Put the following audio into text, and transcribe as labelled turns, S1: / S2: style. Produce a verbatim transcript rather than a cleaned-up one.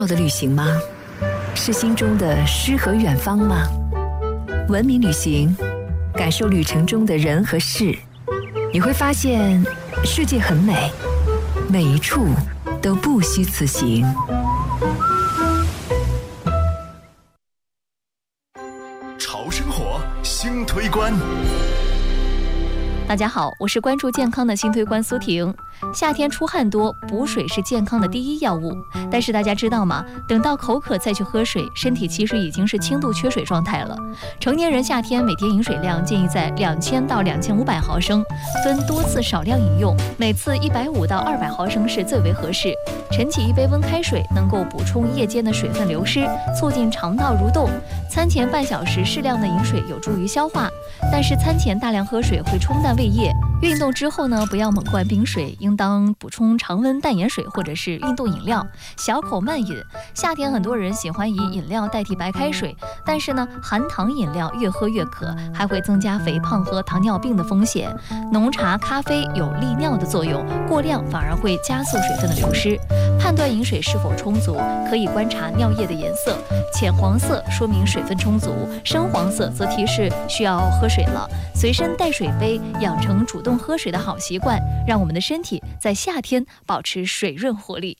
S1: 我的旅行吗？是心中的诗和远方吗？文明旅行，感受旅程中的人和事，你会发现世界很美，每一处都不虚此行。
S2: 潮生活新推观。
S3: 大家好，我是关注健康的新推官苏婷。夏天出汗多，补水是健康的第一要务。但是大家知道吗？等到口渴再去喝水，身体其实已经是轻度缺水状态了。成年人夏天每天饮水量建议在两千到两千五百毫升，分多次少量饮用，每次一百五到二百毫升是最为合适。晨起一杯温开水能够补充夜间的水分流失，促进肠道蠕动。餐前半小时适量的饮水有助于消化，但是餐前大量喝水会冲淡胃液。运动之后呢，不要猛灌冰水，应当补充常温淡盐水或者是运动饮料，小口慢饮。夏天很多人喜欢以饮料代替白开水，但是呢，含糖饮料越喝越渴，还会增加肥胖和糖尿病的风险。浓茶、咖啡有利尿的作用，过量反而会加速水分的流失。判断饮水是否充足，可以观察尿液的颜色，浅黄色说明水分充足，深黄色则提示需要喝水了。随身带水杯，养成主动喝水的好习惯，让我们的身体在夏天保持水润活力。